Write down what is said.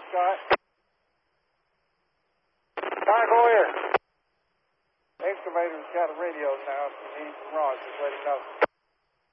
Scott. Chicago here. Excavator's got a radio now. He needs some rods. Just let him know.